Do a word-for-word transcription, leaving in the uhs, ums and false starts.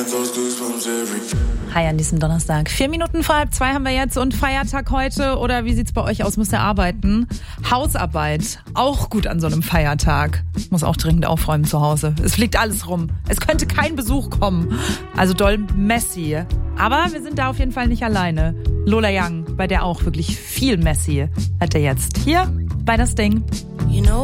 Hi an diesem Donnerstag. Vier Minuten vor halb zwei haben wir jetzt und Feiertag heute. Oder wie sieht's bei euch aus? Müsst ihr arbeiten? Hausarbeit. Auch gut an so einem Feiertag. Ich muss auch dringend aufräumen zu Hause. Es fliegt alles rum. Es könnte kein Besuch kommen. Also doll messy. Aber wir sind da auf jeden Fall nicht alleine. Lola Young, bei der auch wirklich viel messy, hat er jetzt hier bei das Ding. You know